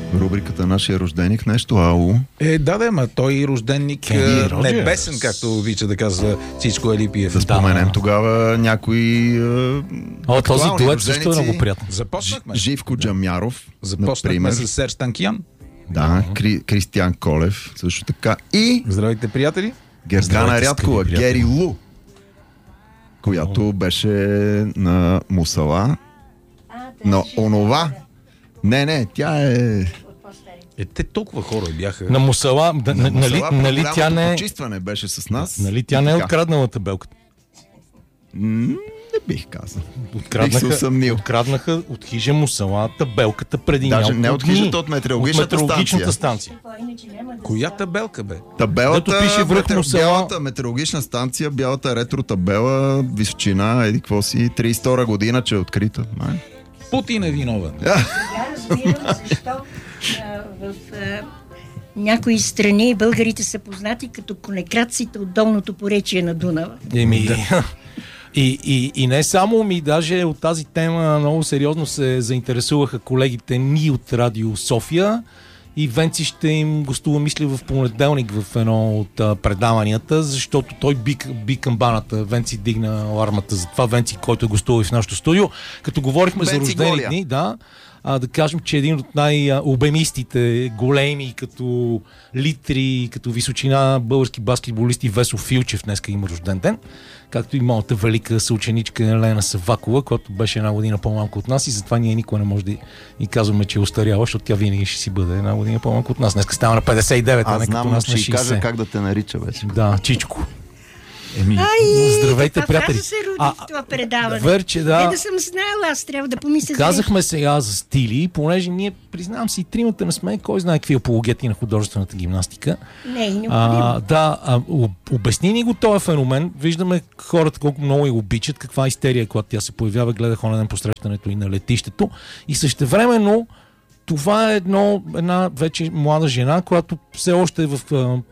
рубриката Нашия рожденик нещо, ало. Ма той рожденник небесен, както обича да казва Цичко Елипиев. Да споменем тогава някои този дует също е много приятно. Започнахме. Живко Джамяров, Започнахме с Серж Танкиян. Да, Кристиян Колев, също така. И здравейте, приятели. Гергана Рядкова, Гери Лу, която беше на Мусала. На онова. Не, тя е... Те толкова хора бяха. На Мусала, нали тя не... Почистване беше с нас. Нали тя не е откраднала табелката? Не бих казал. Откраднаха от хижа Мусала табелката преди няколко дни. Не от хижата, от метеорологичната станция. Коя табелка, бе? Табелата, пише връх Мусала. Бялата метеорологична станция, бялата ретро табела, височина, еди какво си, 32 година, че е открита. Путин е виновен. Я разбирам защо в някои страни българите са познати като конекраците от долното поречие на Дунава. И не само даже от тази тема много сериозно се заинтересуваха колегите ни от Радио София и Венци ще им гостува, мисля, в понеделник в едно от предаванията, защото той би камбаната. Венци дигна алармата за това. Венци, който е гостувал в нашото студио. Като говорихме за рождени дни, да кажем, че един от най-обемистите, големи, като литри, като височина български баскетболисти Весо Филчев днеска има рожден ден. Както и моята велика съученичка Елена Савакова, която беше една година по-малко от нас и затова ние никога не може да ни казваме, че е устаряла, защото тя винаги ще си бъде една година по-малко от нас. Днеска става на 59, а не като нас на 60. Аз знам, ще кажа как да те нарича вече. Да, Чичко. Здравейте, приятели. Фраза се роди в това предаване. Верче, да съм знаела, аз трябва да помисля. Казахме сега за стили, понеже ние, признавам си, тримата не сме, кой знае какви апологети на художествената гимнастика. Не, и необходимо. Обясни ни го този феномен. Виждаме хората колко много я обичат, каква истерия, когато тя се появява, гледах онен посрещането и на летището. И същевременно това е една вече млада жена, която все още е в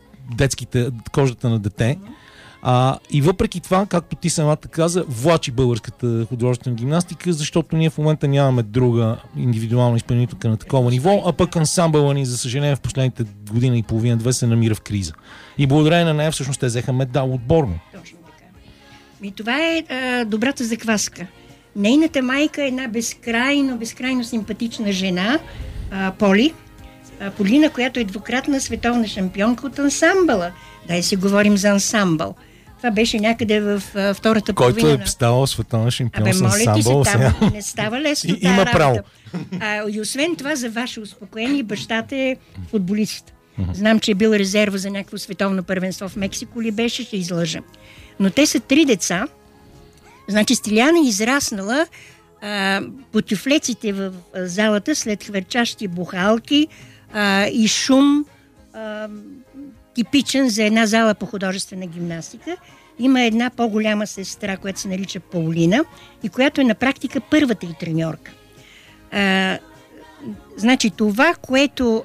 кожата на дете. И въпреки това, както ти самата каза, влачи българската художествена гимнастика, защото ние в момента нямаме друга индивидуална изпълнителка на такова ниво, а пък ансамбъла ни, за съжаление, в последните година и половина-две се намира в криза. И благодарение на нея всъщност те взеха медал отборно. Точно така. И това е добрата закваска. Нейната майка е една безкрайно симпатична жена, Полина, която е двукратна световна шампионка от ансамбъла. Дай си говорим за ансамбъл. Това беше някъде в втората половина. Който е ставал световна шампион с ансамбъл. Там не става лесно. Има право. И освен това, за ваше успокоение, бащата е футболист. Знам, че е бил резерва за някакво световно първенство в Мексико ли беше, ще излъжа. Но те са 3 деца. Значи Стиляна е израснала по тюфлеците в залата след хвърчащи бухалки и шум, типичен за една зала по художествена гимнастика. Има една по-голяма сестра, която се нарича Паулина и която е на практика първата й треньорка. Значи това, което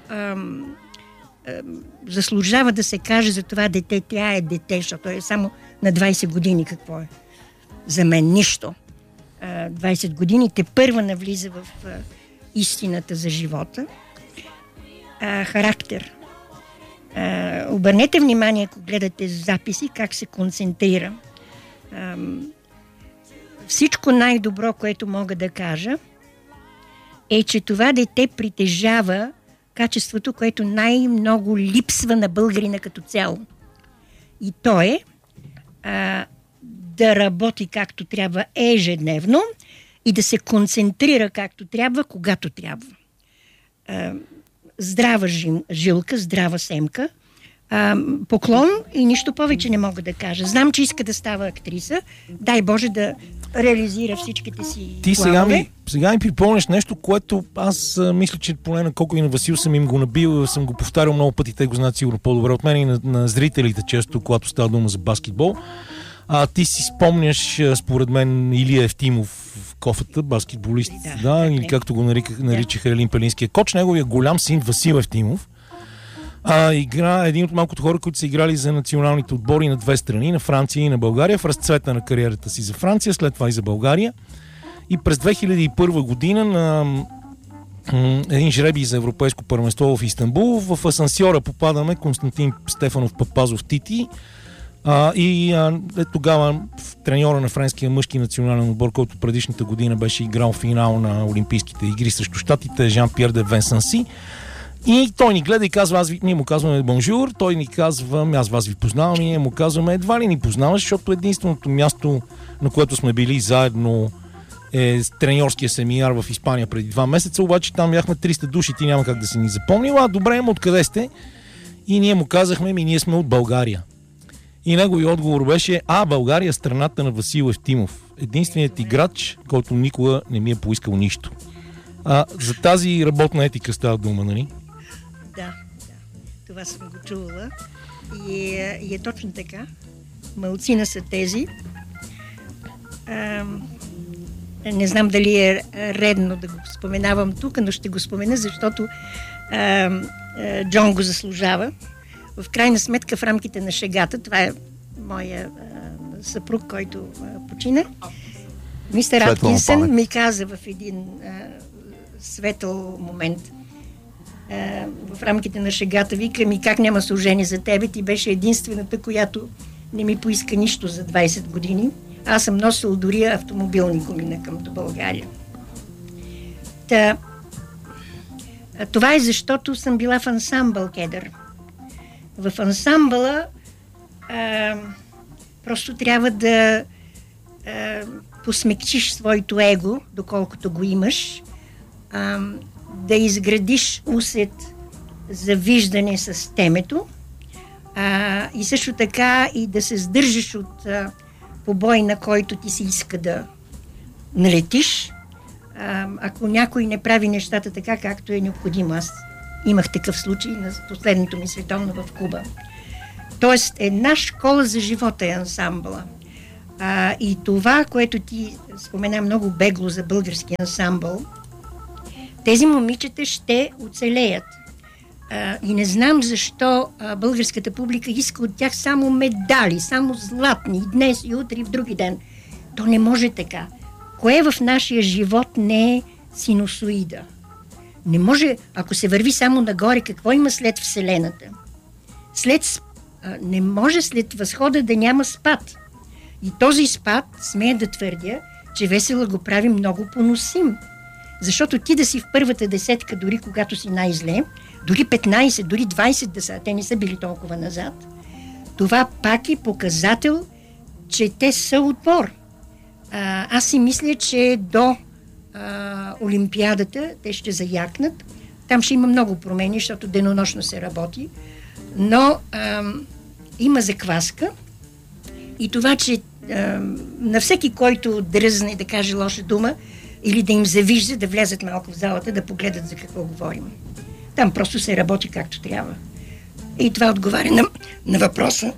заслужава да се каже за това дете, тя е дете, защото е само на 20 години. Какво е? За мен нищо. 20 години те първа навлиза в истината за живота. Характер. Обърнете внимание, ако гледате записи, как се концентрира. Всичко най-добро, което мога да кажа, е, че това дете притежава качеството, което най-много липсва на българина като цяло. И то е да работи както трябва ежедневно и да се концентрира както трябва, когато трябва. Здрава жилка, здрава семка, поклон и нищо повече не мога да кажа. Знам, че иска да става актриса. Дай Боже да реализира всичките си Ти планове. сега ми припомняш нещо, което аз мисля, че поне на Коко и на Васил съм им го набил, съм го повтарял много пъти, те го знаят сигурно по-добре от мен и на зрителите често, когато става дума за баскетбол. Ти си спомняш, според мен, Илия Евтимов в кофата, баскетболист, или както го наричаха Елин Пелинския коч, неговия голям син Васил Евтимов. Игра един от малкото хора, които са играли за националните отбори на две страни, на Франция и на България, в разцвета на кариерата си за Франция, след това и за България. И през 2001 година на един жребий за европейско първенство в Истанбул. В асансьора попадаме Константин Стефанов Папазов Тити. Тогава треньора на френския мъжки национален отбор, който предишната година беше играл финал на Олимпийските игри срещу щатите, Жан-Пьер де Венсанси. И той ни гледа и казва, ние му казваме бонжур, той ни казва, аз вас ви познавам, и ние му казваме, едва ли ни познаваш, защото единственото място, на което сме били заедно, е треньорския семинар в Испания преди 2 месеца, обаче там бяхме 300 души, ти няма как да си ни запомнила. Добре, откъде сте? И ние му казахме, ние сме от България. И неговият отговор беше, България е страната на Васил Евтимов. Единственият играч, който никога не ми е поискал нищо. За тази работна етика става дума, нали? Да. Това съм го чувала. И е точно така. Малцина са тези. Не знам дали е редно да го споменавам тук, но ще го спомена, защото Джон го заслужава. В крайна сметка, в рамките на шегата, това е моя съпруг, който почина, мистер Аткинсън ми каза в един светъл момент, в рамките на шегата, вика ми, как няма служение за тебе, ти беше единствената, която не ми поиска нищо за 20 години. Аз съм носил дори автомобилни гуми към до България. Това е защото съм била в ансамбъл кедър. В ансамбъла просто трябва да посмекчиш своето его, доколкото го имаш, да изградиш усет за виждане с темето и също така и да се сдържаш от побой, на който ти се иска да налетиш, ако някой не прави нещата така, както е необходимо. Аз имах такъв случай на последното ми световно в Куба. Тоест, една школа за живота е ансамбъла. И това, което ти спомена много бегло за български ансамбъл, тези момичета ще оцелеят. И не знам защо българската публика иска от тях само медали, само златни, и днес, и утре, и в други ден. То не може така. Кое в нашия живот не е синусоида? Не може, ако се върви само нагоре, какво има след Вселената? Не може след възхода да няма спад. И този спад, смея да твърдя, че весела го прави много поносим. Защото ти да си в първата десетка, дори когато си най-зле, дори 15, дори 20 да са, те не са били толкова назад, това пак е показател, че те са отбор. Аз си мисля, че до Олимпиадата те ще заякнат. Там ще има много промени, защото денонощно се работи. Но има закваска и това, че на всеки, който дръзне да каже лоша дума или да им завижда, да влязат малко в залата, да погледат за какво говорим. Там просто се работи както трябва. И това отговаря на въпроса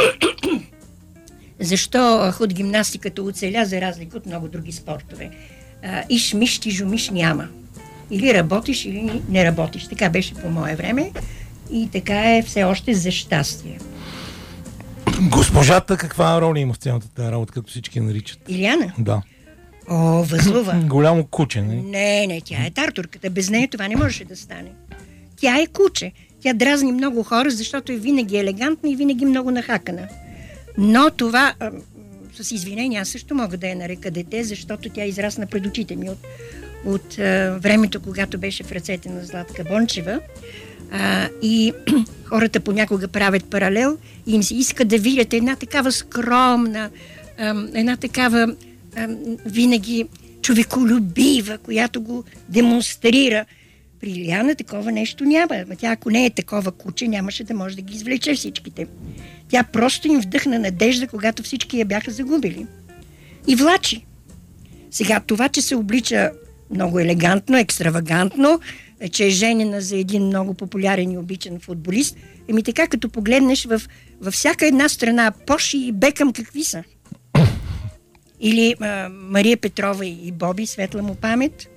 защо худгимнастиката оцеля за разлика от много други спортове. Иш-миш, тижо-миш няма. Или работиш, или не работиш. Така беше по мое време и така е все още за щастие. Госпожата каква роля има в цялата тази работа, като всички наричат? Илияна? Да. О, възлова. Голямо куче, не? Не, тя е тартурката. Без нея това не можеше да стане. Тя е куче. Тя дразни много хора, защото е винаги елегантна и винаги много нахакана. Но това, с извинение, аз също мога да я нарека дете, защото тя израсна пред очите ми от времето, когато беше в ръцете на Златка Бончева. И хората понякога правят паралел и им се иска да видят една такава скромна, една такава винаги човеколюбива, която го демонстрира. При Илияна такова нещо няма. Тя, ако не е такова куче, нямаше да може да ги извлече всичките. Тя просто им вдъхна надежда, когато всички я бяха загубили. И влачи. Сега това, че се облича много елегантно, екстравагантно, че е женена за един много популярен и обичан футболист, така като погледнеш във всяка една страна Поши и Бекъм какви са. Или Мария Петрова и Боби, светла му памет.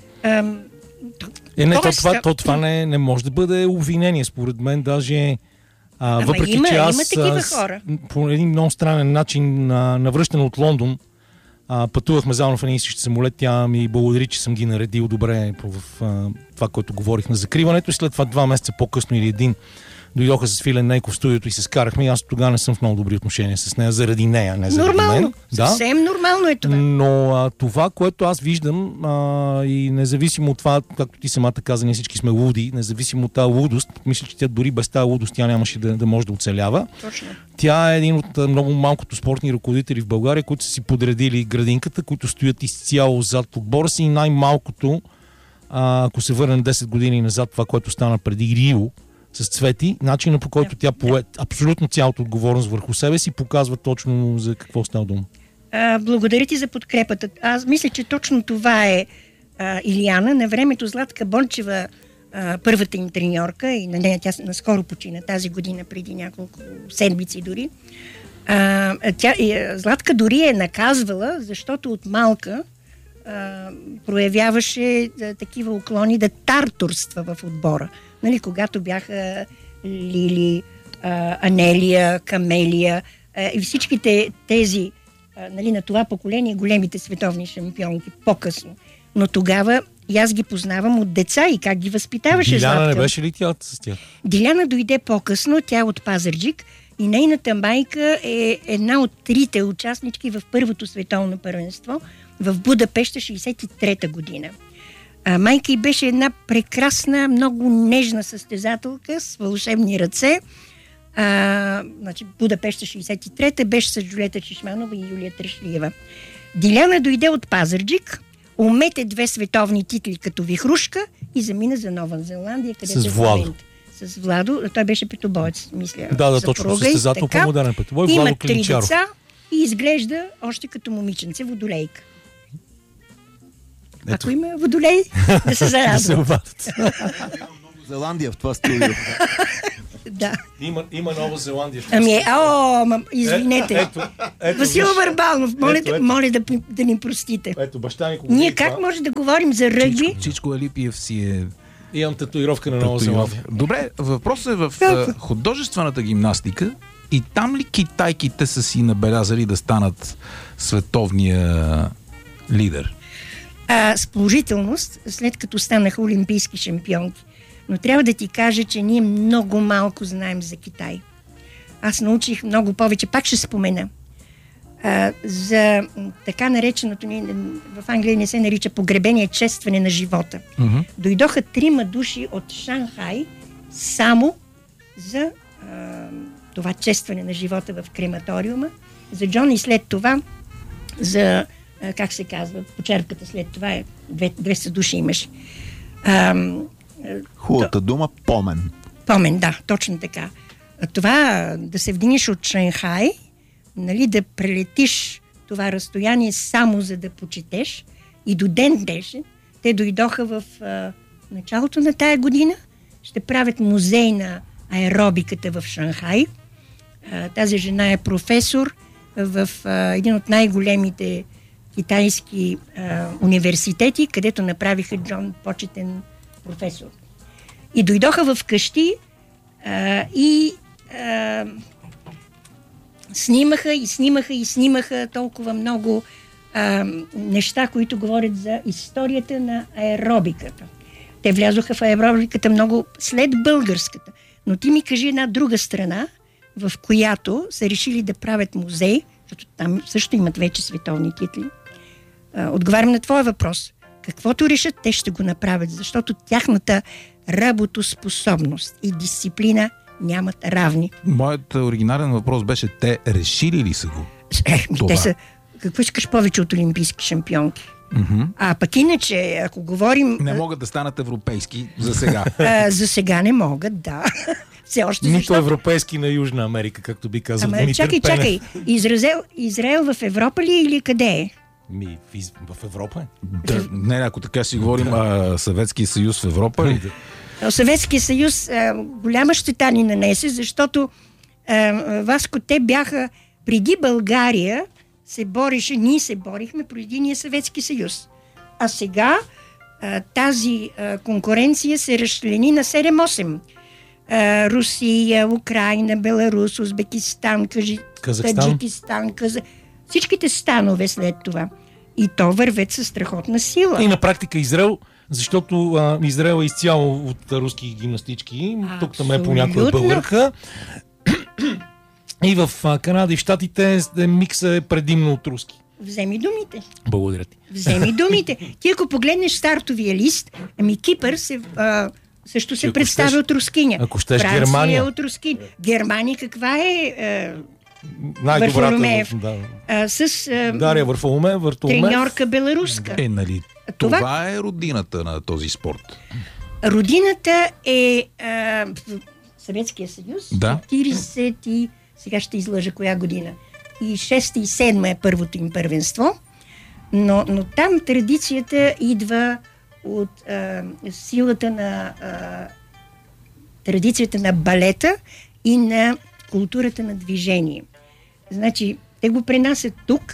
Това не може да бъде обвинение, според мен, даже въпреки, че аз има такива хора. По един много странен начин навръщан от Лондон, Пътувахме заедно в един и същи самолет. Тя ми благодари, че съм ги наредил добре в това, което говорих на закриването. И след това 2 месеца по-късно или един дойдоха с Филен Нейков в студиото и се скарахме. И аз тогава не съм в много добри отношения с нея, заради нея, не заради мен. Съвсем нормално е това. Но това, което аз виждам, и независимо от това, както ти самата каза, ние всички сме луди, независимо от тази лудост, мисля, че тя дори без тази лудост тя нямаше да може да оцелява. Точно. Тя е един от много малкото спортни ръководители в България, които са си подредили градинката, които стоят изцяло зад отбора си, и най-малкото, ако се върнем 10 години назад, това, което стана преди Рио с Цвети, начинът, по който тя пое абсолютно цялата отговорност върху себе си, показва точно за какво става дума. Благодаря ти за подкрепата. Аз мисля, че точно това е Илияна. На времето Златка Бончева, първата им треньорка, и на нея тя наскоро почина тази година, преди няколко седмици дори. Златка дори е наказвала, защото от малка проявяваше такива уклони да тартурства в отбора. Нали, когато бяха Лили, Анелия, Камелия и всичките тези на това поколение, големите световни шампионки по-късно. Но тогава и аз ги познавам от деца и как ги възпитаваше Диляна Златка. не беше ли тя с тях? Диляна дойде по-късно, тя от Пазарджик, и нейната майка е една от 3 участнички в първото световно първенство в Будапеща 63-та година. Майка й беше една прекрасна, много нежна състезателка с вълшебни ръце. Будапеща 63-та беше с Джулиета Чешманова и Юлия Трешлиева. Диляна дойде от Пазарджик, умете 2 световни титли като вихрушка и замина за Нова Зеландия, където с Владо. С Владо. Той беше петобоец, мисля. Да, точно. Състезател по модерен петобой. Владо Клинчаров. Има 3 деца и изглежда още като момиченце, водолейка. Ето. Ако има водолей, да се зарадва. Нова Зеландия в това студио. Да. Има Нова Зеландия. Извинете. Васил Върбалов, моля да ни простите. Ето, баща ми. Ние как може да говорим за ръгби? Чичко Алипиев си е... Имам татуировка на Нова Зеландия. Добре, въпросът е в художествената гимнастика. И там ли китайките са си набелязали да станат световния лидер? С положителност, след като станаха олимпийски шампионки. Но трябва да ти кажа, че ние много малко знаем за Китай. Аз научих много повече. Пак ще спомена. За така нареченото, в Англия не се нарича погребение, честване на живота. Дойдоха 3 души от Шанхай само за това честване на живота в крематориума. За Джон и след това за, как се казва, почерпката след това е 200 души имаше. Хубавата дума помен. Помен, да, точно така. Това да се вдигнеш от Шанхай, нали, да прелетиш това разстояние само за да почетеш, и до ден днешен те дойдоха в началото на тая година, ще правят музей на аеробиката в Шанхай. Тази жена е професор в един от най-големите китайски университети, където направиха Джон почетен професор. И дойдоха в къщи и снимаха толкова много неща, които говорят за историята на аеробиката. Те влязоха в аеробиката много след българската. Но ти ми кажи една друга страна, в която са решили да правят музей, защото там също имат вече световни титли. Отговарям на твоя въпрос. Каквото решат, те ще го направят, защото тяхната работоспособност и дисциплина нямат равни. Моят оригинален въпрос беше: те решили ли са го? Те са, какво искаш повече от олимпийски шампионки? А пък иначе, ако говорим... Не могат да станат европейски за сега. За сега не могат, да. Все още, нито европейски на Южна Америка, както би казал Димитър Пенев. Чакай. Израел в Европа ли или къде е? В Европа е. Не, ако така си говорим, Съветския съюз в Европа ли? Съветския съюз голяма щета ни нанесе, защото Васко, те бяха преди България ние се борихме преди единия Съветски съюз. А сега тази конкуренция се разчлени на 7-8. Русия, Украина, Беларус, Узбекистан, Таджикистан, всичките станове след това. И то вървят със страхотна сила. И на практика Израел, защото Израел е изцяло от руски гимнастички. Тук там е понякога българка. И в Канада и в Щатите микса е предимно от руски. Вземи думите. Благодаря ти. Вземи думите. Ти ако погледнеш стартовия лист, Кипър също се представя от рускиня. Ако щеш Франция Германия. е от рускиня. Германия каква е? Най-добрата. Дария Варфоломеева. Треньорка беларуска. Нали? Това е родината на този спорт. Родината е Съветския съюз. Да. 40 и... Сега ще излъжа коя година. И 6 и 7 е първото им първенство. Но там традицията идва от силата на традицията на балета и на културата на движение. Значи, те го пренасят тук.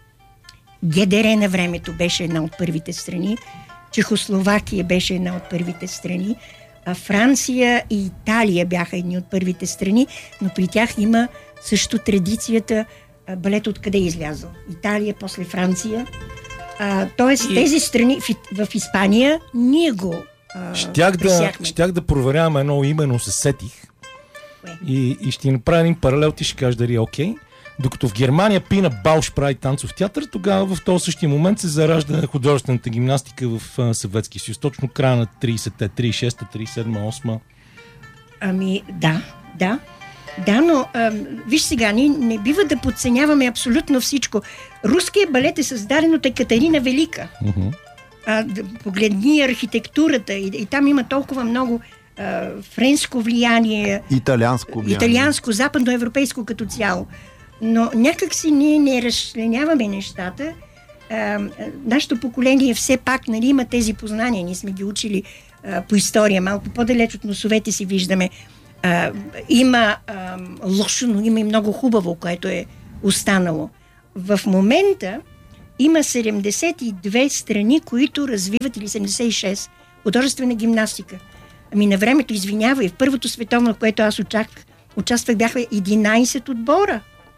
ГДР на времето беше една от първите страни. Чехословакия беше една от първите страни. А Франция и Италия бяха едни от първите страни, но при тях има също традицията балет откъде е излязъл. Италия, после Франция. Тоест тези страни в Испания ние го щях да проверявам едно име, но се сетих. И ще направя един паралел, ти ще кажеш дали е окей. Докато в Германия Пина Бауш прави танцов театър, тогава в този същия момент се заражда художествената гимнастика в Съветския съюз. Точно края на 30-те, 36-та, 37-та, 8-та. Да, но виж сега, ние не бива да подценяваме абсолютно всичко. Руският балет е създаден от Екатерина Велика. Погледни архитектурата и там има толкова много френско влияние, италианско, западноевропейско като цяло. Но някак си ние не разчленяваме нещата. Нашето поколение все пак има тези познания. Ние сме ги учили по история, малко по-далеч от носовете си виждаме. Има лошо, но има и много хубаво, което е останало. В момента има 72 страни, които развиват, или 76, художествена гимнастика. На времето, извинявай, в първото световно, в което аз участвах, бяха 11 отбора.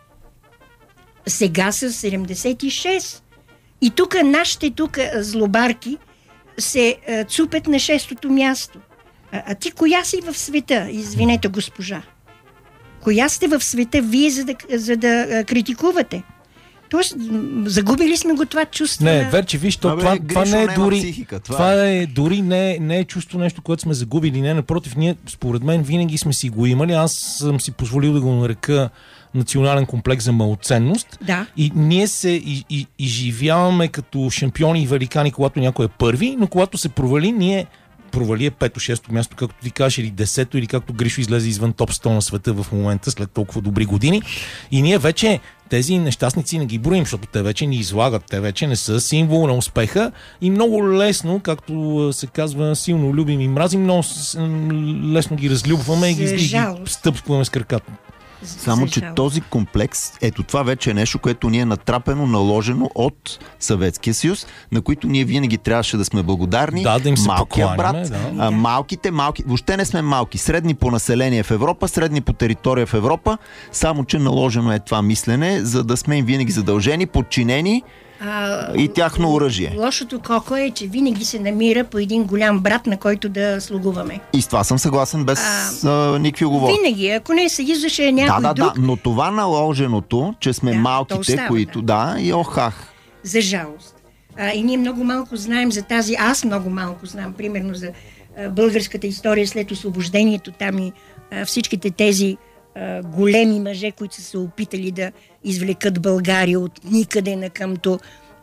Сега са 76. И тук нашите злобарки се цупят на 6-то място. А ти коя си в света? Извинете, госпожа. Коя сте в света вие, за да критикувате? Тоест, загубили сме го това чувство. Не, вече виж, това не е дори. Това е дори не е чувство нещо, което сме загубили. Не, напротив, ние, според мен, винаги сме си го имали. Аз съм си позволил да го нарека национален комплекс за малоценност. Да. И ние се изживяваме като шампиони и великани, когато някой е първи, но когато се провали, ние провали е 5-6 място, както ти кажеш, или 10-то, или както Гришо излезе извън топ 100 на света в момента, след толкова добри години. И ние вече тези нещастници не ги броим, защото те вече ни излагат, те вече не са символ на успеха и много лесно, както се казва, силно любим и мразим, много лесно ги разлюбваме и ги стъпваме с краката. Само, че този комплекс, ето това вече е нещо, което ни е натрапено, наложено от Съветския съюз, на които ние винаги трябваше да сме благодарни. Да им се малкия брат, малки, въобще не сме малки, средни по население в Европа, средни по територия в Европа, само, че наложено е това мислене, за да сме им винаги задължени, подчинени и тяхно оръжие. Лошото коко е, че винаги се намира по един голям брат, на който да слугуваме. И с това съм съгласен без никакви оговорки. Винаги, ако не съюзаше е някой друг. Да, но това наложеното, че сме малките, остава, които и охах. За жалост. И ние много малко знаем за тази, аз много малко знам, примерно за българската история след освобождението, там и всичките тези големи мъже, които са се опитали да извлекат България от никъде на къмто.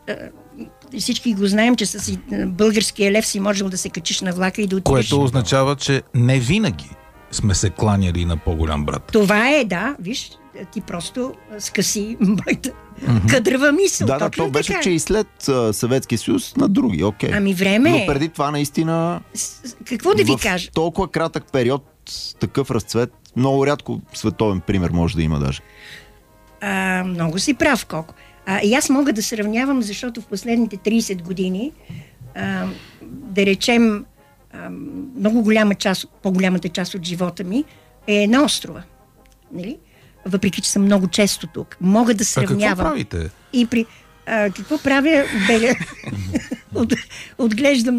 Всички го знаем, че с българския лев си можел да се качиш на влака и да отидеш. Което означава, че не винаги сме се кланяли на по-голям брат. Това е, да, виж, ти просто скъси моята кадрава мисъл. Да, то беше, така, че и след Съветския съюз на други, окей. Ами време но преди това наистина... Какво да ви кажа? В толкова кратък период, такъв разцвет, много рядко световен пример може да има даже. Много си прав, Коко. И аз мога да сравнявам, защото в последните 30 години, да речем, много голяма част, по-голямата част от живота ми е на острова. Нали? въпреки че съм много често тук. Мога да сравнявам. Какво правите? И при... какво правя? Беля... Отглеждам...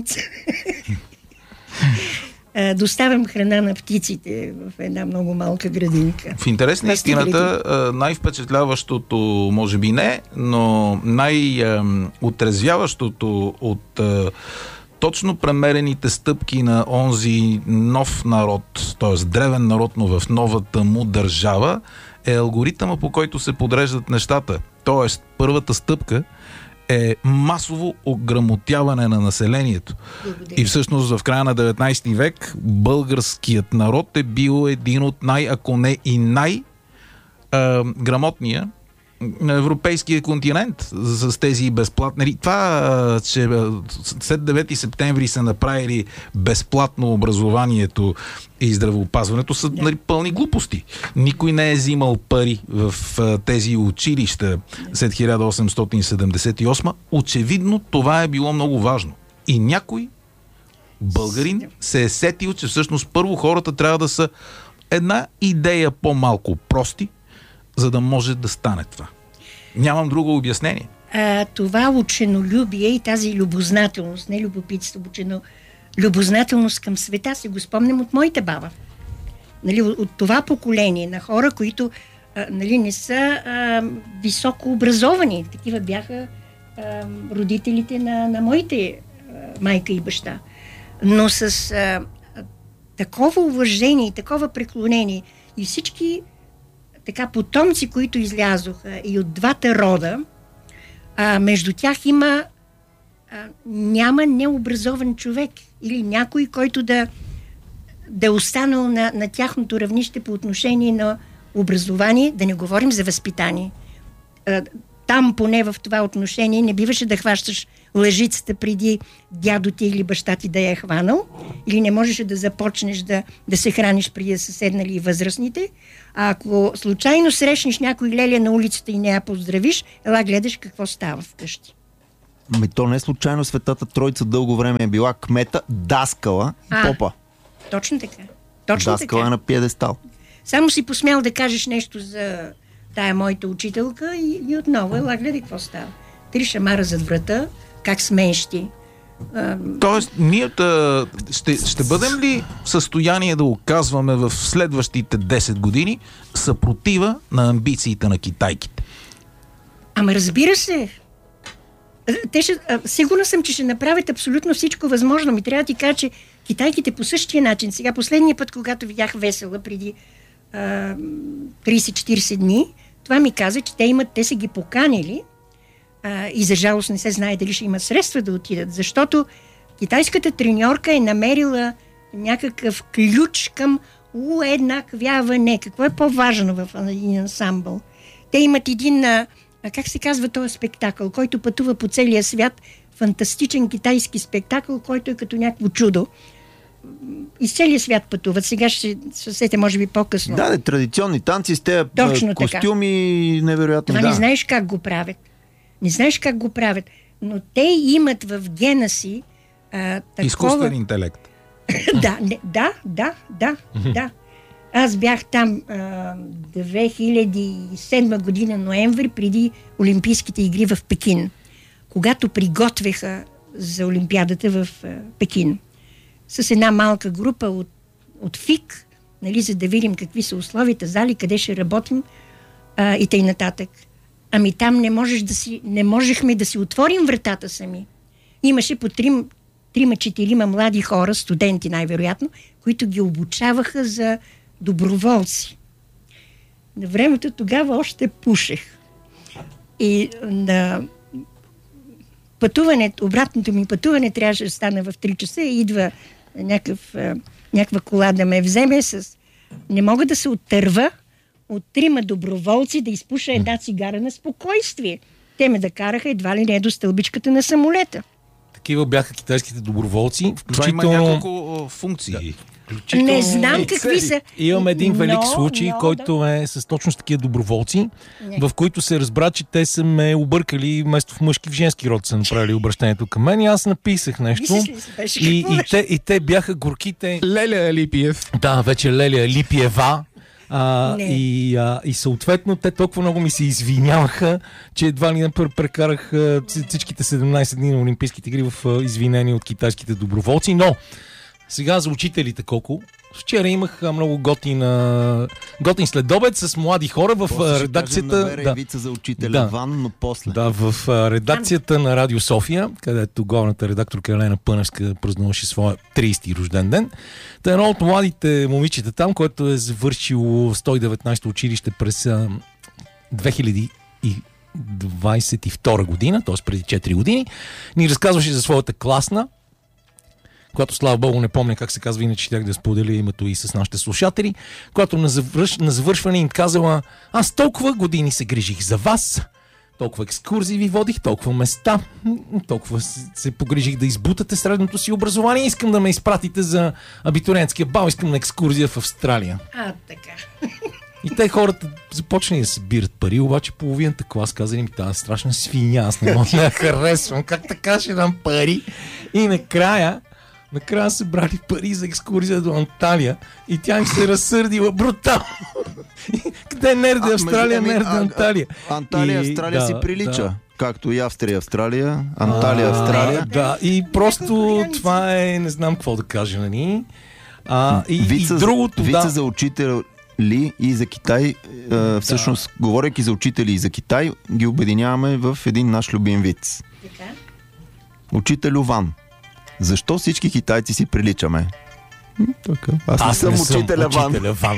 доставям храна на птиците в една много малка градинка. В интерес на истината, най-впечатляващото, може би не, но най-отрезвяващото от точно премерените стъпки на онзи нов народ, т.е. древен народ, но в новата му държава, е алгоритъма, по който се подреждат нещата. Т.е. първата стъпка е масово ограмотяване на населението. Благодаря. И всъщност в края на 19 век българският народ е бил един от ако не и най-грамотния на европейския континент с тези безплатни. Това, че след 9 септември са направили безплатно образованието и здравеопазването, са пълни глупости. Никой не е взимал пари в тези училища след 1878. Очевидно това е било много важно. И някой българин се е сетил, че всъщност първо хората трябва да са една идея по-малко прости, за да може да стане това. Нямам друго обяснение. Това ученолюбие и тази любознателност, не любопитство, любознателност към света, се го спомням от моята баба. Нали, от това поколение на хора, които не са високо образовани. Такива бяха родителите на моите майка и баща. Но с такова уважение и такова преклонение и всички така потомци, които излязоха и от двата рода, между тях няма необразован човек или някой, който да е останал на тяхното равнище по отношение на образование, да не говорим за възпитание. Там поне в това отношение не биваше да хващаш лъжицата преди дядо ти или баща ти да я е хванал, или не можеше да започнеш да се храниш преди да са седнали и възрастните. А ако случайно срещнеш някой леля на улицата и не я поздравиш, ела гледаш какво става вкъщи. То не случайно Светата Троица дълго време е била кмета, даскала и попа. Точно така. Даскала на пиедестал. Само си посмял да кажеш нещо за тая моята учителка и отново ела гледай какво става. 3 шамара зад врата, как смеещи. Тоест, ние ще бъдем ли в състояние да оказваме в следващите 10 години съпротива на амбициите на китайките? Ама разбира се. Сигурна съм, че ще направят абсолютно всичко възможно. Ми трябва да ти кажа, че китайките по същия начин. Сега последния път, когато видях Весела преди 30-40 дни, това ми каза, че те са ги поканили и за жалост не се знае дали ще имат средства да отидат, защото китайската треньорка е намерила някакъв ключ към уеднаквяване. Какво е по-важно в един ансамбъл? Те имат един, как се казва този спектакъл, който пътува по целия свят, фантастичен китайски спектакъл, който е като някакво чудо. Из целия свят пътуват. Сега ще се сетя, може би по-късно. Да, традиционни танци с тези костюми, невероятно. Това не знаеш как го правят. Не знаеш как го правят. Но те имат в гена си такова... Изкуствен интелект. Да. Аз бях там 2007 година ноември, преди Олимпийските игри в Пекин, когато приготвяха за Олимпиадата в Пекин. С една малка група от ФИК, нали, за да видим какви са условията, зали, къде ще работим и тъй нататък. Ами там не можехме да си отворим вратата сами. Имаше по 3-4 млади хора, студенти най-вероятно, които ги обучаваха за доброволци. На времето тогава още пушех. И на обратното ми пътуване трябваше да стане в 3 часа и идва някаква кола да ме вземе не мога да се оттърва от 3 доброволци да изпуша една цигара на спокойствие. Те ме караха едва ли не до стълбичката на самолета. Такива бяха китайските доброволци. Това има няколко функции. Не знам какви са. Имам един велик случай, който е с точно с такива доброволци, в които се разбра, че те са ме объркали вместо в мъжки в женски род са направили обращението към мен и аз написах нещо. И те бяха горките... Леля Липиев. Да, вече Леля Липиева. И съответно те толкова много ми се извиняваха, че едва ли не прекарах всичките 17 дни на Олимпийските игри в извинени от китайските доброволци. Но сега за учителите колко? Вчера имах много готин следобед с млади хора в редакцията. Вица за учителя Ван, но после. Да, в редакцията на Радио София, където главната редакторка Елена Пъневска празнуваше своя 30-ти рожден ден. Та едно от младите момичета там, което е завършило 119-то училище през 2022 година, т.е. преди 4 години, ни разказваше за своята класна, която, слава Богу, не помня как се казва, иначе щях да споделя името и с нашите слушатели, която на завършване им казала: аз толкова години се грижих за вас, толкова екскурзии ви водих, толкова места, толкова се погрижих да избутате средното си образование, искам да ме изпратите за абитуриентския бал, искам на екскурзия в Австралия. Така. И те хората започнали да събират пари, обаче половината клас казали ми: тази страшна свиня, аз не мога да я харесвам, как така ще дам пари? И накрая са брали пари за екскурзия до Анталия и тя им се разсърдила брутално. Къде е нерде Австралия, нерде Анталия? Анталия, Австралия си прилича. Да. Както и Австрия, Австралия, Анталия, Австралия. Да, и просто това е, не знам какво да кажа, нали? И другото, вица за учител ли и за Китай, всъщност, говорейки за учители и за Китай, ги обединяваме в един наш любим виц. Учителю Ван. Защо всички китайци си приличаме? Аз не съм учителя Ван.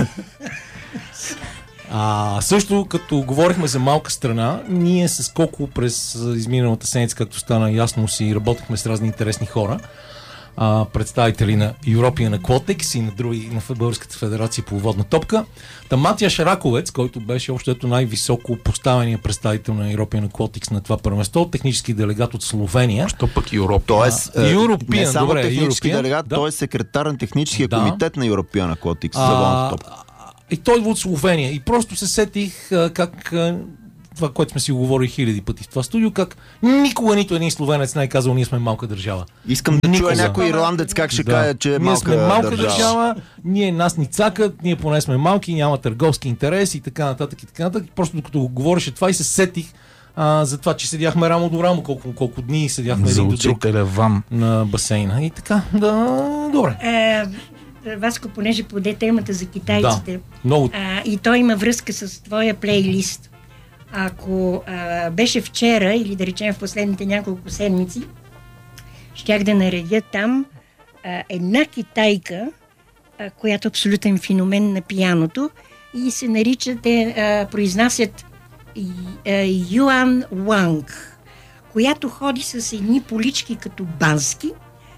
Също, като говорихме за малка страна, ние с Коко през изминалата седмица, както стана ясно, си работихме с разни интересни хора, представители на European Aquatics и на други, на Българската федерация по водна топка. Матия Шараковец, който беше общото най-високо поставения представител на European Aquatics на това първенство, технически делегат от Словения. Що пък Европа? Тоест, не само технически делегат, той е секретар на техническия комитет на European Aquatics за водната топка. И той от Словения. И просто се сетих как това, което сме си говорили хиляди пъти в това студио, как никога нито един словенец не е казал: ние сме малка държава. Искам да чуя някой ирландец как ще каже, че е малка държава. Ние сме малка държава, ние нас ни цакат, ние поне сме малки, няма търговски интерес и така нататък и така нататък. Просто докато го говореше това и се сетих за това, че седяхме рамо до рамо, колко дни седяхме един до друг на басейна. И така, добре. Васко, понеже поде темата за китайците, много. И той има връзка с твоя плейлист. Ако беше вчера или да речем в последните няколко седмици, щях да наредя там една китайка, която е абсолютен феномен на пианото и се нарича, произнасят Юан Уанг, която ходи с едни полички като бански.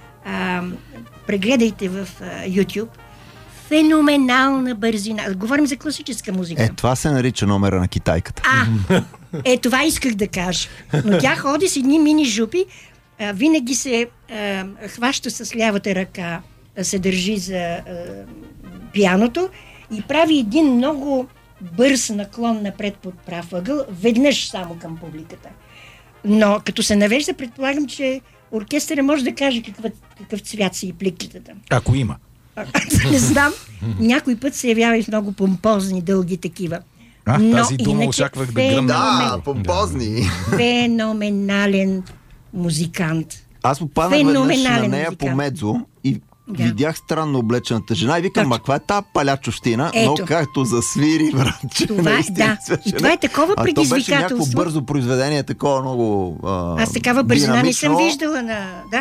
Прегледайте в YouTube. Феноменална бързина. Говорим за класическа музика. Това се нарича номера на китайката. Това исках да кажа. Но тя ходи с едни мини жупи, винаги се хваща с лявата ръка, се държи за пианото и прави един много бърз наклон напред под прав ъгъл, веднъж само към публиката. Но като се навежда, предполагам, че оркестъра може да каже какъв цвят са и пликчетата. Ако има. Не знам. Някой път се явява и в много помпозни, дълги такива. Тази дума очаквах да гръмна. Да, помпозни. Феноменален музикант. Аз попаднах веднъж на нея по Медзо и видях странно облечената жена и викам: каква е тази палячовщина? Но както засвири, братче. Това е такова предизвикателство. То беше някакво бързо произведение, такова много аз такава бързина не съм виждала на... Да.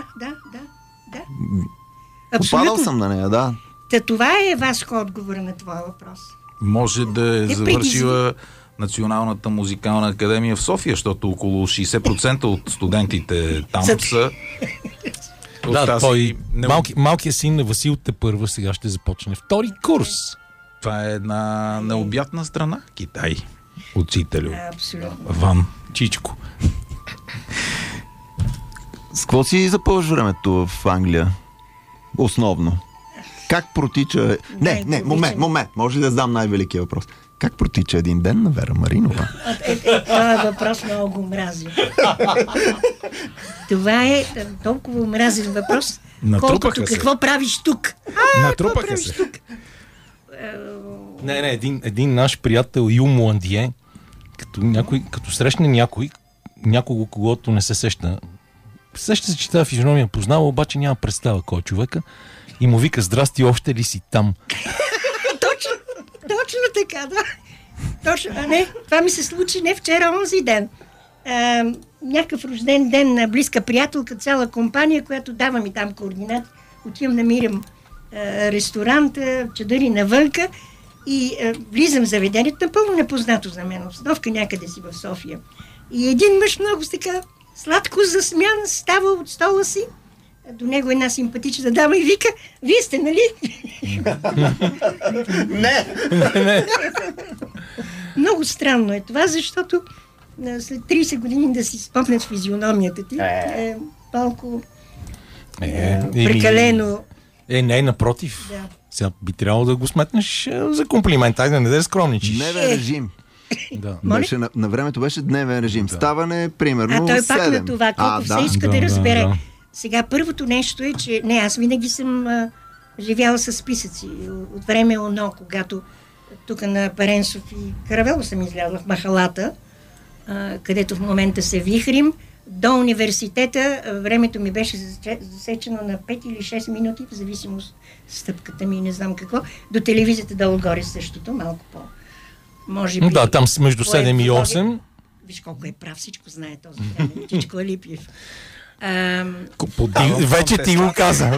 Попадал съм на нея, да. Това е Васко отговора на твоя въпрос. Може да е завършила Националната музикална академия в София, защото около 60% от студентите там са... Малкият син на Васил тепърва сега ще започне втори курс. Това е една необятна страна, Китай. Учителю. Абсолютно. Ван Чичко. С какво си запълваш времето в Англия? Основно. Как протича... Момент. Може ли да задам най-великия въпрос? Как протича един ден на Вера Маринова? Това е въпрос много мразен. Това е толкова мразен въпрос, колкото какво правиш тук? Натрупаха се. Не, един наш приятел Ю Муандие, като срещне някого, когото не се сеща се, че тази физиономия познава, обаче няма представа кой е човека и му вика: здрасти, още ли си там? Точно така, да. Точно, не, това ми се случи не вчера, онзи ден. Някакъв рожден ден на близка приятелка, цяла компания, която дава ми там координати. Отивам, намирам ресторант, чадъри навънка и влизам в заведението, напълно непознато за мен, обстановка някъде си в София. И един мъж много така сладко засмян става от стола си, до него една симпатична дама и вика: вие сте, нали? Не! Много странно е това, защото след 30 години да си спомнят физиономията ти е малко прекалено. Не, напротив. Да. Сега би трябвало да го сметнеш за комплимент. Айде, не да скромничиш. Дневен режим. Да. На времето беше дневен режим. Ставане, примерно, той 7. пак на това, колко все иска да разбере. Да. Сега първото нещо е, че аз винаги съм живяла с списъци. От време оно, когато тук на Паренсов и Каравело съм излязла в махалата, където в момента се вихрим, до университета времето ми беше засечено на 5 или 6 минути, в зависимост стъпката ми и не знам какво. До телевизията долу-горе същото, малко по... Може би... Да, там между 7 и 8. Виж колко е прав, всичко знае този време. Чичко Алипиев. Вече ти го каза.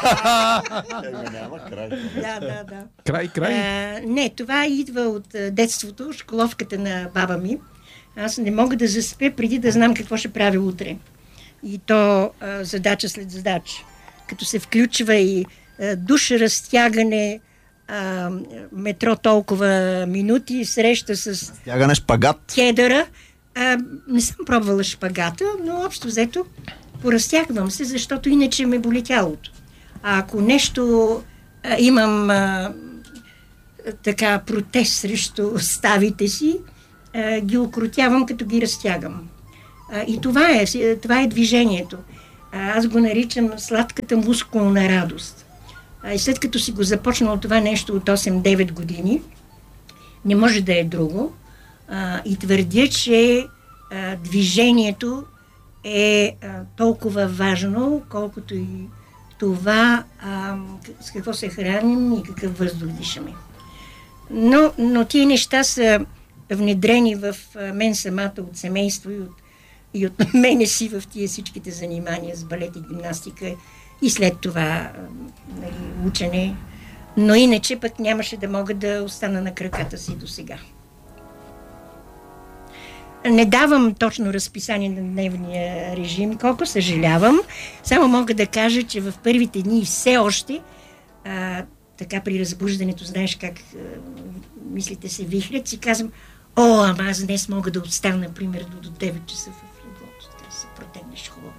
Да. Край. Не, това идва от детството, школовката на баба ми. Аз не мога да заспя преди да знам какво ще правя утре. И то задача след задача. Като се включва и душ, разтягане, метро толкова минути, среща с... Стягане шпагат. Кедъра. Не съм пробвала шпагата, но общо взето поразтягвам се, защото иначе ме боли тялото. А ако нещо имам така протест срещу ставите си, ги укротявам, като ги разтягам. И това е движението. Аз го наричам сладката мускулна радост. И след като си го започнал това нещо от 8-9 години, не може да е друго. И твърдя, че движението е толкова важно, колкото и това с какво се храним и какъв въздух дишаме. Но тия неща са внедрени в мен самата от семейство и от мене си в тия всичките занимания с балет и гимнастика и след това учене. Но иначе пък нямаше да мога да остана на краката си до сега. Не давам точно разписание на дневния режим, колко съжалявам. Само мога да кажа, че в първите дни все още така при разбуждането, знаеш как мислите се вихрят, си казвам: ама аз днес мога да остана, например, до 9 часа в леглото, да се протегнеш хубаво.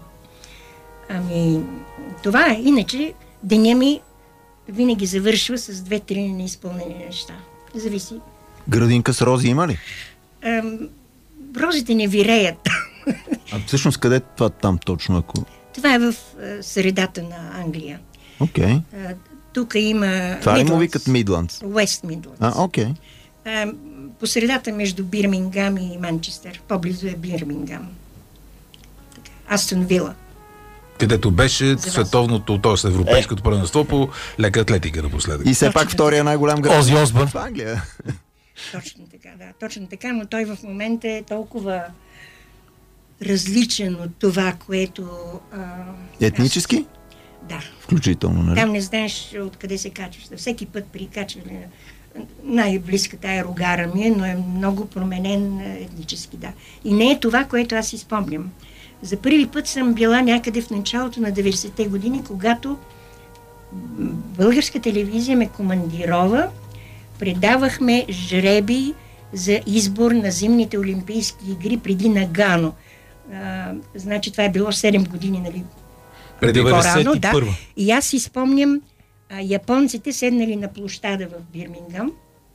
Това е. Иначе деня ми винаги завършва с 2-3 неизпълнени неща. Зависи. Градинка с рози има ли? Розите не виреят. А всъщност къде е това там точно? Това е в средата на Англия. Окей. Тук има... Това ли му викат Мидландс? Уест Мидландс. Окей. По средата между Бирмингам и Манчестър. По-близо е Бирмингам. Астон Вила. Където беше световното, т.е. европейското първенство по лека атлетика напоследък. И все пак втория най-голям град. Ози Осбърн в Англия. Точно така, да. Точно така, но той в момента е толкова различен от това, което... Етнически? Да. Включително, нали? Там не знаеш откъде се качваш. Всеки път при качване най-близката е Рогара ми, но е много променен етнически, да. И не е това, което аз си спомням. За първи път съм била някъде в началото на 90-те години, когато българска телевизия ме командирова, предавахме жребий за избор на зимните олимпийски игри преди Нагано. Значи това е било 7 години, нали? Преди по-рано, да. И аз си спомням японците седнали на площада в Бирмингам.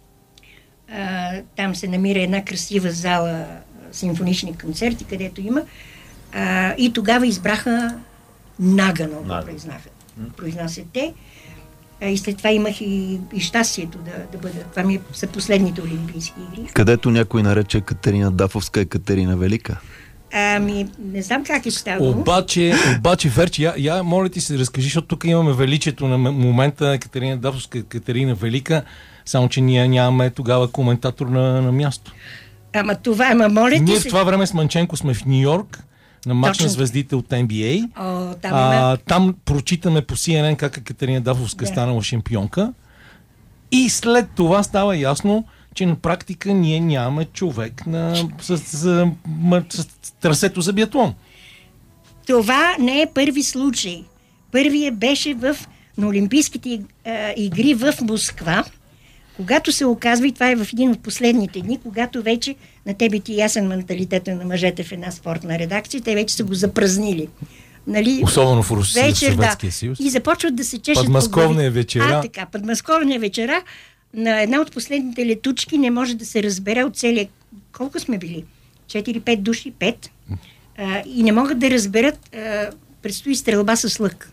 Там се намира една красива зала, симфонични концерти, където има. И тогава избраха Нагано, произнасят те. И след това имах и щастието да бъда. Това са последните Олимпийски игри. Където някой нарече Катерина Дафовска е Катерина Велика. Не знам как е ставало. Обаче, Верчи, я моля ти се разкажи, защото тук имаме величието на момента Катерина Дафовска, Катерина Велика, само че ние нямаме тогава коментатор на място. Моля ти се. Ние в това време с Манченко сме в Нью-Йорк, на мач на звездите от NBA. Там прочитаме по CNN как Катерина Дафовска станала шампионка. И след това става ясно, че на практика ние нямаме човек с трасето за биатлон. Това не е първи случай. Първият беше на Олимпийските игри в Москва, когато се оказва, и това е в един от последните дни, когато вече на тебе ти ясен менталитета на мъжете в една спортна редакция, те вече са го запразнили. Нали? Особено в Русия, в Съветския съюз. И започват да се чешат. Подмосковния вечера. Подмосковния вечера на една от последните летучки не може да се разбере от целия... Колко сме били? 4-5 души? 5? И не могат да разберат. Предстои стрелба с лък.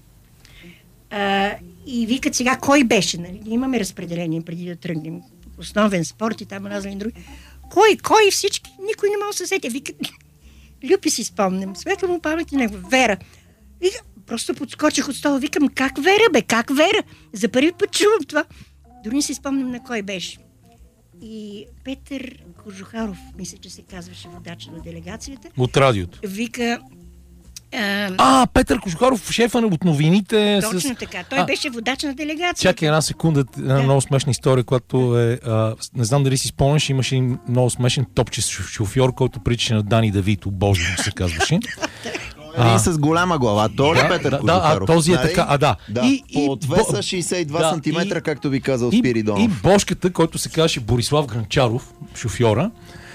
И викат сега кой беше. Нали? Имаме разпределение преди да тръгнем. Основен спорт и там разни други. Кой всички? Никой не може да се сети. Викат, Люпи си спомням. Светла му памет и него. Вера. Вика, просто подскочих от стола. Викам, как Вера, бе? Как Вера? За първи път чувам това. Дори не си спомням на кой беше. И Петър Кожухаров, мисля, че се казваше водач на делегацията. От радиото. Вика... Петър Кожухаров, шефа от новините. Точно така. Той беше водач на делегацията. Чакай една секунда, една много смешна история, която е... не знам дали си спомняш, имаше много смешен топче шофьор, който приличаше на Дани Давито, Божи му се казваше. И с голяма глава. Той е Петър Кожухаров. Този е така, да. От 262 см, както ви казал Спиридонов. И Бошката, който се казваше Борислав Гранчаров, шофьора,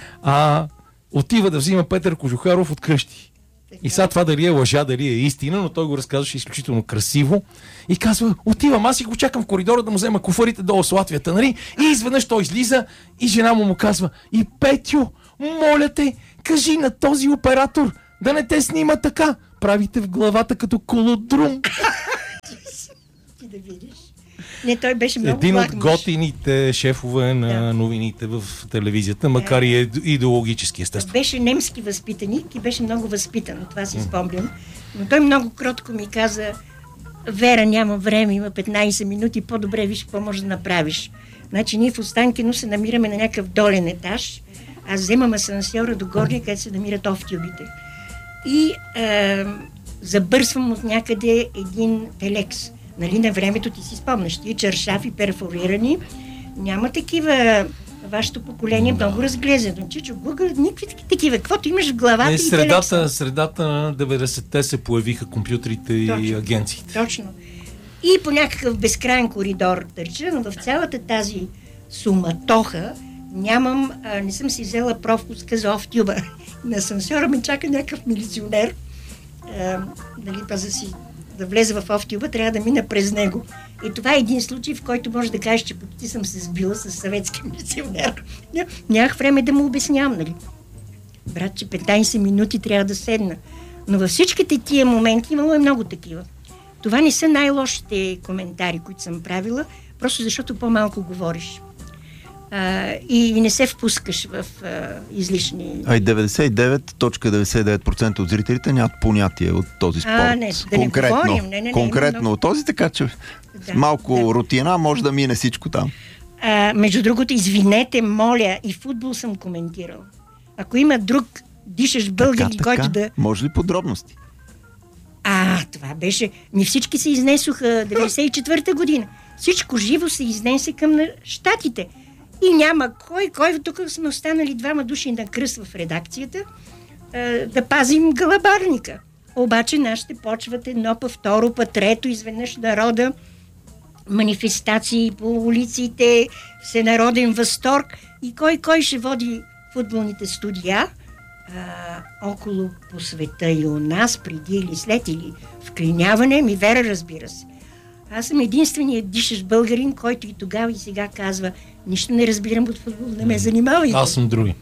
отива да взима Петър Кожухаров от къщи. И сега това дали е лъжа, дали е истина, но той го разказваше изключително красиво. И казва, отивам, аз и го чакам в коридора да му взема куфарите долу с Латвията, нали? И изведнъж той излиза и жена му казва, и Петю, моля те, кажи на този оператор да не те снима така. Правите в главата като колодрум. Ти да видиш. Не, той беше много един от готините шефове на новините в телевизията, макар и идеологически, естествено. Беше немски възпитаник и беше много възпитан, това си спомням. Но той много кротко ми каза, Вера, няма време, има 15 минути, по-добре виж какво можеш да направиш. Значи ние в Останкино се намираме на някакъв долен етаж, аз вземам асансьора до горния, където се намират офтюбите. И забърсвам от някъде един телекс. Нали, на времето ти си спомняш, ти чаршафи перфорирани, няма такива, вашето поколение много разглезено. Чичо, Google, никакви такива, каквото имаш в главата и средата на 90-те се появиха компютрите и агенциите. Точно. И по някакъв безкрайен коридор търча, но в цялата тази суматоха не съм си взела пропуска за офтюба. На асансьора ме чака някакъв милиционер, нали, да влезе в офтюба, трябва да мина през него. И това е един случай, в който може да кажеш, че почти съм се сбила с съветски милиционер. Нямах време да му обяснявам, нали? Брат, че 15 минути трябва да седна. Но във всичките тия моменти имало е много такива. Това не са най-лошите коментари, които съм правила, просто защото по-малко говориш. И не се впускаш в излишни... А и 99.99% от зрителите нямат понятие от този спорт. Конкретно от този, така че малко рутина може да мине всичко там. Между другото, извинете, моля, и футбол съм коментирал. Ако има друг дишащ българин, който да... Може ли подробности? Това беше... Всички се изнесоха 94-та година. Всичко живо се изнесе към щатите. И няма кой, тук сме останали 2 души на кръст в редакцията, да пазим гълъбарника. Обаче нашите почват едно, па второ, па трето, изведнъж народа, манифестации по улиците, всенароден възторг. И кой ще води футболните студия около по света и у нас, преди или след, или вклиняване, Вера, разбира се. Аз съм единственият дишащ българин, който и тогава и сега казва, нищо не разбирам от футбол, не ме занимава. Аз съм други.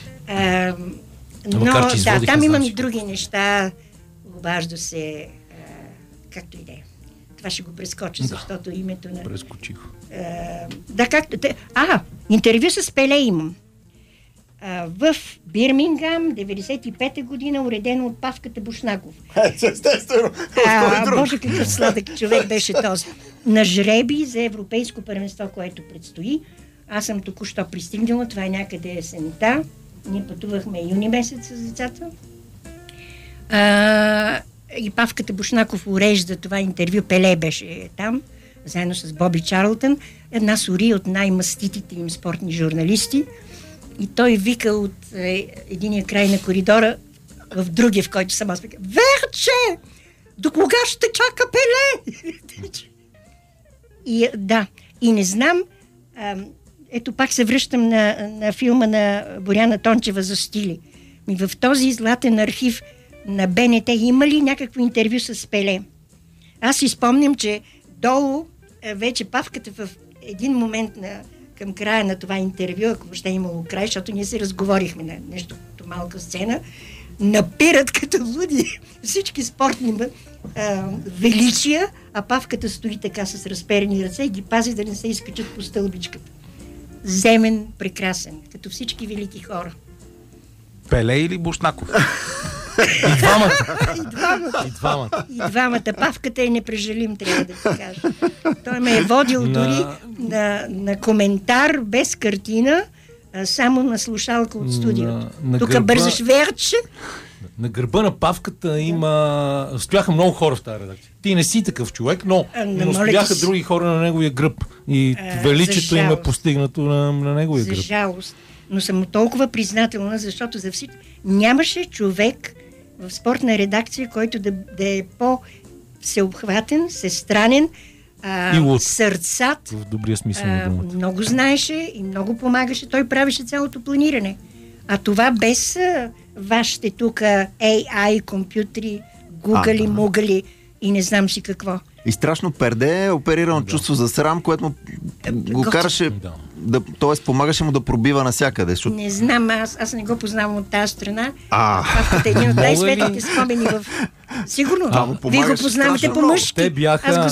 Но там имам и други неща, обажда се, както и да е. Това ще го прескоча, защото името на... Прескочих. Да, както... Интервю с Пеле имам. В Бирмингам, 95-та година, уредено от Павката Бушнаков. Естествено. Боже, какъв сладък човек беше този. На жреби за европейско първенство, което предстои. Аз съм току-що пристигнала, това е някъде есента. Ние пътувахме юни месец с децата. И Павката Бушнаков урежда това интервю. Пеле беше там, заедно с Боби Чарлтън. Една сори от най-маститите им спортни журналисти. И той вика от единия край на коридора в другия, в който съм аз вика: Верче! До кога ще чака Пеле? И не знам, ето пак се връщам на филма на Боряна Тончева за стили. В този златен архив на БНТ има ли някакво интервю с Пеле? Аз си спомням, че долу вече Павката в един момент към края на това интервю, ако въобще е имало край, защото ние се разговорихме на нещо като малка сцена, напират като луди всички спортни величия, а Павката стои така с разперени ръце и ги пази да не се изкачат по стълбичката. Земен, прекрасен, като всички велики хора. Пеле или Бушнаков? И двамата. Павката е непрежалим, трябва да ти кажа. Той ме е водил дори на коментар без картина, само на слушалка от студиото. Тук бързаш Верче. На гърба на Павката стояха много хора в тази редакция. Ти не си такъв човек, но стояха други хора на неговия гръб. И величието им е постигнато на неговия гръб. За жалост. Но съм толкова признателна, защото за всички нямаше човек в спортна редакция, който да е по-всеобхватен, всестранен, сърцат. В добрия смисъл на думата. Много знаеше и много помагаше. Той правеше цялото планиране. А това без вашите тук AI, компютри, гугали, мугали и не знам си какво. И страшно перде е оперирано чувство за срам, което му го караше, т.е. помагаше му да пробива навсякъде. Не знам, аз не го познавам от тази страна. Това е един от най-светлите спомени в... Сигурно, вие го познавате по мъжки. Те бяха...